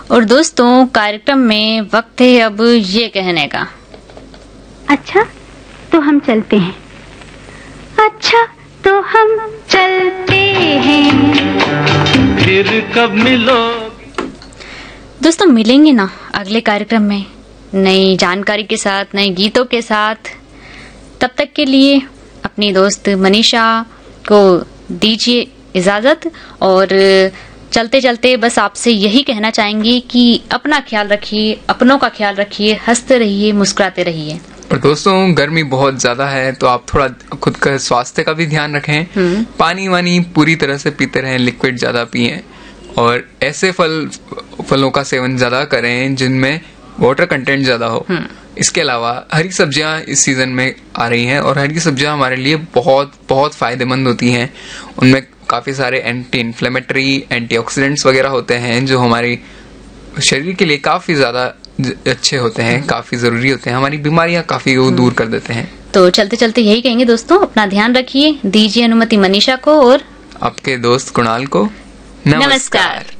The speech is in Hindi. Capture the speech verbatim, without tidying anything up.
और दोस्तों, कार्यक्रम में वक्त है अब ये कहने का। अच्छा तो हम चलते हैं। अच्छा तो हम चलते हैं। फिर कब मिलो? दोस्तों, मिलेंगे ना अगले कार्यक्रम में नई जानकारी के साथ, नए गीतों के साथ। तब तक के लिए अपनी दोस्त मनीषा को दीजिए इजाजत और चलते चलते बस आपसे यही कहना चाहेंगे कि अपना ख्याल रखिए, अपनों का ख्याल रखिए, हंसते रहिए, मुस्कुराते रहिए। और दोस्तों, गर्मी बहुत ज्यादा है तो आप थोड़ा खुद का स्वास्थ्य का भी ध्यान रखें। पानी वानी पूरी तरह से पीते रहें, लिक्विड ज्यादा पिएं और ऐसे फल फलों का सेवन ज्यादा करें जिनमें वाटर कंटेंट ज्यादा हो। इसके अलावा हरी सब्जियां इस सीजन में आ रही हैं और हरी सब्जियां हमारे लिए बहुत बहुत फायदेमंद होती हैं। उनमें काफी सारे एंटी इन्फ्लेमेटरी, एंटीऑक्सीडेंट्स वगैरह होते हैं जो हमारी शरीर के लिए काफी ज्यादा अच्छे होते हैं, काफी जरूरी होते हैं, हमारी बीमारियां काफी वो दूर कर देते हैं। तो चलते चलते यही कहेंगे दोस्तों, अपना ध्यान रखिए। दीजिए अनुमति मनीषा को और आपके दोस्त कुणाल को नमस्कार।